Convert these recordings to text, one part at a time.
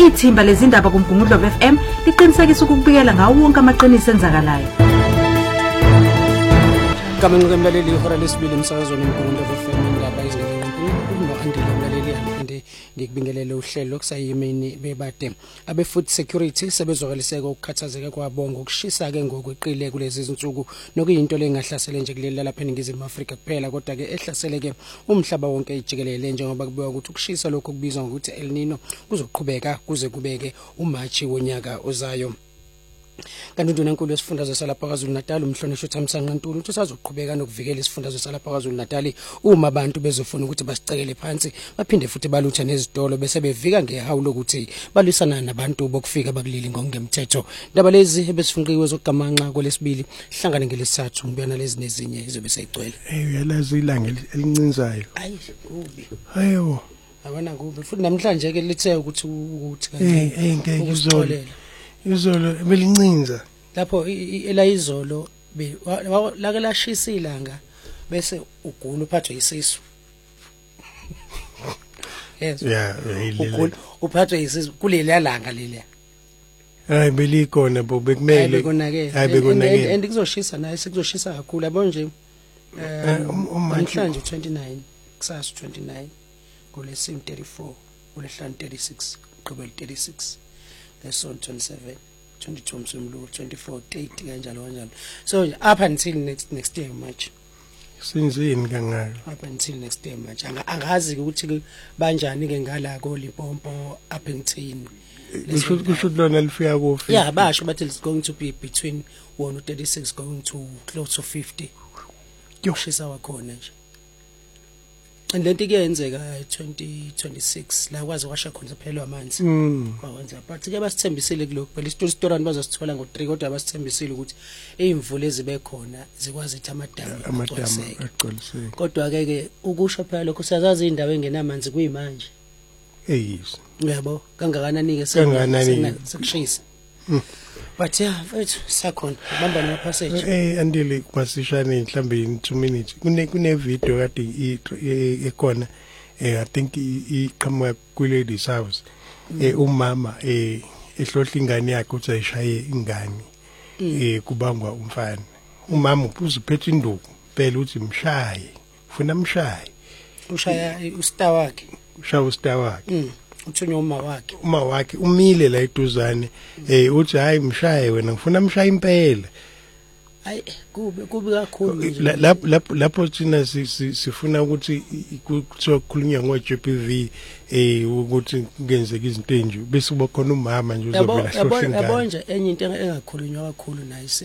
ithimba lezindaba kuMgungundlo FM liqinisekisa ukubikela ngawo wonke amaqiniso enzakalayo. Kambe ngomlaleli ihora lesibili emsakazweni uMgungundlo FM indaba ezingenkulu nohandile umlaleli yaphinde ngikubingelele uhlelo kusayimini bebade abe food security sebezwakaliseka ukukhathazeka kwabo ngokushisa ke ngokweqile kulezi zinsuku nokuyinto lengahlasele nje kuleli lapha eNingizimu Afrika kuphela kodwa ke ehlaseleke umhlaba wonke ijikelele njengoba kubiwa ukuthi ukushisa lokho kubizwa ngokuthi El Nino kuzoqhubeka kuze kubeke uMarch wonyaka ozayo. Kanti uNdunankulu wesifundazwe salapha KwaZulu Natal umhlonishwa uThamsanqa Ntuli uthi sazoqhubeka nokuvikela isifundazwe salapha KwaZulu Natal uma abantu bezofuna ukuthi basicekele phansi baphinde futhi balutha nezitolo bese bevika ngehawu lokuthi balwisana nabantu bokufika bakulili ngokungemthetho. Indaba lezi ebesifunqiwe zokugamanxa kwelesibili hlangane ngelesithathu ngibona lezi nezinye izobe seyigcwele. Uyalazi ilanga elincinzayo. Ayi kubi. Hayo. Abana kubi futhi namhlanje ke lithe ukuthi ngeke izolo belincinza lapho ela izolo lake lashisa ilanga bese ugula uphathwe isisu. Yes. Yeah, ugula uphathwe isisu kuleli langa leli. Hayi belikona bo bekumele hayi bekonakele and kuzoshisa naye sekuzoshisa kakhulu yabo nje namhlanje 29 kusasa 29 ngolesi 34 ngolesihlanu 36 qhubela 36 lesson 27 22 Msumlu 24 date kanjalo kanjalo so up until next day March sinzini kangaka up until next day March angazi ukuthi banjani ke ngala ko Limpopo Appington kusho lona lifika ku 50 yeah basho bathi it's going to be between 136 going to close to 50 yoshisa wakhona nje. And lento kuyenzeka 2026 la kwazi kwasha khona kuphelwa amanzi kwawenza but ke basithembisile kuloko phela isitorani bazosithola ngo3 kodwa basithembisile ukuthi imvula ezibe khona zikwazi ukuthi amadamu agcwaliseke kodwa ke ukusho phela lokho siyazazi indawo engenamanzi kuyimanje eyis yabo kangakanani ke sekushisa but yeah mfethu sakhona bamba nama passage andile kwasishane mhlambe in 2 minutes kune video kade ekhona I think iqhamuka ku ladies house umama ehlohla ingane yakhe uthi ayishaye ingane kubangwa umfana umama uziphethe induku phela uthi mshaye ufuna mshaye ushaya ustar wakhe ushaya ustar wakhe uthunywa uma wakhe umile la eduzane uthi hayi mshaye wena ngifuna mshaye impela hayi kubi kakhulu nje lapho thina sifuna ukuthi kuthiwa kukhulunywa ngo-GBV ukuthi kungenzeka izinto enje bese kuba khona umama nje uzobela hlohla ingane yabo nje enye into engakhulunywa kakhulu nayise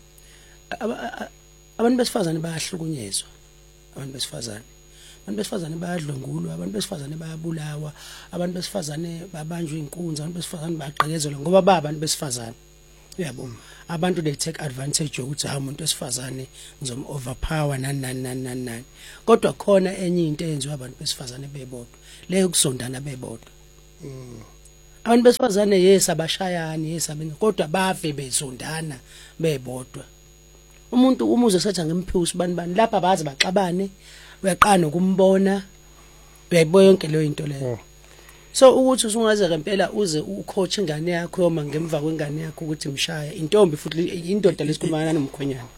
abantu besifazane bayahlukunyezwa abantu besifazane bayadlwengulwa abantu besifazane bayabulawa abantu besifazane babanjwa inkunzi abantu besifazane bayaqhekezelwa ngoba abantu besifazane uyabo abantu they take advantage ukuthi ha umuntu wesifazane ngizom overpower nani kodwa khona enye into eyenziwa abantu besifazane bebodwa leyo kusondana bebodwa abantu besifazane yes abashayani yes abenza kodwa bafe besondana bebodwa umuntu umuze setha ngemphusi bani lapha bazi baxabane uyaqana ukumbona uyayiboya yonke leyo into leyo so ukuthi usungaze ngempela uze ucoach ingane yakho yoma ngemva kwengane yakho ukuthi mshaya intombi futhi indoda lesikhulumana nomkhonyana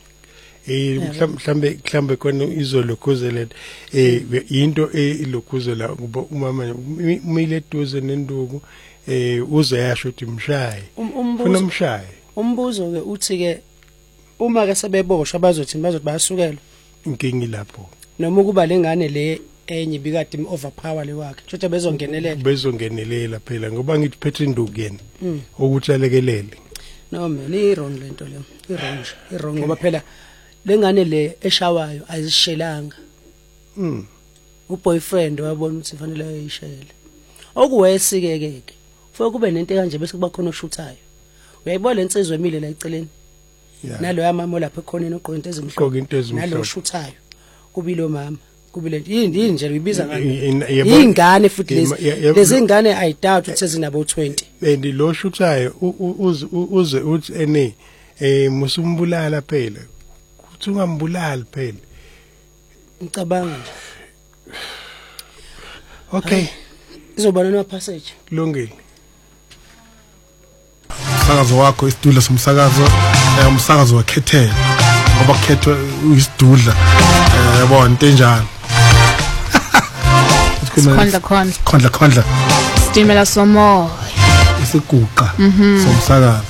mhlambe khona izolokhuzela into ilokhuzela kuba umama umile eduze nenduku uze yasho ukuthi mshaye ufuna mshaye umbuzo ke uthi ke uma ke sebeboshwa bazothi bayasukela inkingi lapho noma kuba lengane le enye bikade overpower le wakhe tshotsha bezongenelela phela ngoba ngithi phethe induku yena ukuthi alekelele no man wrong lento le wrong ngoba phela lengane le eshawayo ayishelanga uboyfriend wabona ukuthi fanele ayishele okuwesike futhi kube nento kanje bese kuba khona oshuthayo uyayibona lensizwe emile la eceleni nalo yamama lapha ekhoneni ogqoka into ezimhlophe nalo oshuthayo kubilo mama kubile yini nje uyibiza ngani ingane futhi lezi ingane I doubt ukuthi sezinabo 20 and lo shuthayo uze uthi ene musumbulala phela kuthi ungambulali phela ngicabanga nje okay izobona no passage kulungile umsakazo wakho isidudla somsakazo umsakazo wakhethela ngoba kukhethwa isidudla yabo into enjalo khondla Stimela somo isiguqa somsakazo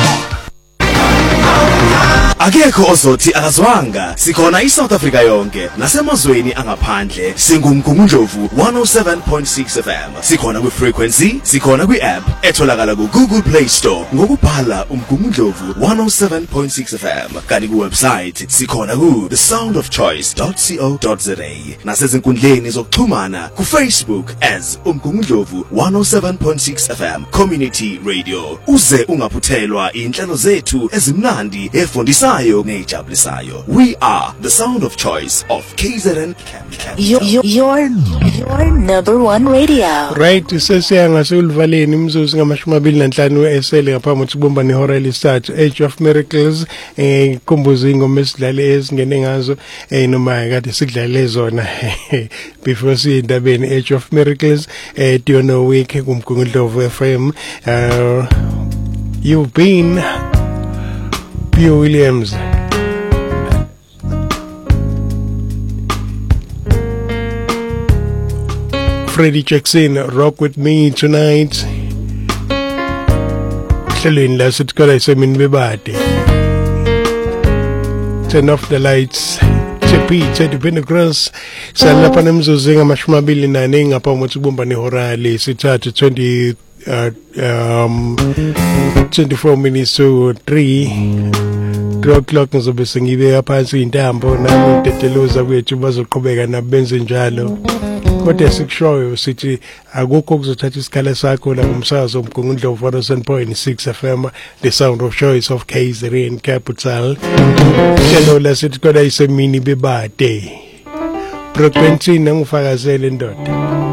Akekho ozothi akazwanga sikhona iSouth Africa yonke nasemazweni angaphandle singumgungundlovu 107.6 FM sikhona kwi-frequency sikhona kwi-app etholakala ku-Google Play Store ngokubhala umgungundlovu 107.6 FM kanti ku-website sikhona ku thesoundofchoice.co.za nasezinkundleni zokuxhumana ku-Facebook as umgungundlovu 107.6 FM Community Radio uze ungaphuthelwa inhlelo zethu ezimnandi efundisayo nejabulisayo. We are the sound of choice of KZN your number one radio. Right, sesiya ngaseulvaleni imzuzu ngama-25 esele ngaphambi ukuthi bomba nehora lesithathu. Age of Miracles ikhumbuzo ingoma esidlale ezingene ngazo noma kade sidlale zona before siyindabeni Age of Miracles Diono Week kumgungundlovu FM. You've been Pio Williams. Freddie Jackson, rock with me tonight. Hlelweni la sithola isemini bebade. Turn off the lights. Teddy Pendergrass salapha nemzuzu ngama-24 ngaphambi kokuthi kubomba nehora lesithathu 24 minutes to 3 o'clock ngizobe sengibeka phansi intambo nami uteteluza kwethu bazoqhubeka nabenze njalo kodwa sikushoyo sithi akukho kuzothatha isikhala sakho la kumsakazo umgungundlovu 107.6 FM the sound of choice of KZN capital hlelo la sithi kodwa isemini bebade frequency nangifakazele ndoda